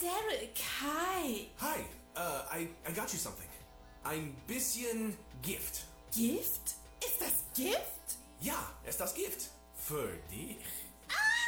Derek, hi. Hi, I got you something. Ein bisschen Gift. Gift? Ist das Gift? Ja, ist das Gift. Für dich.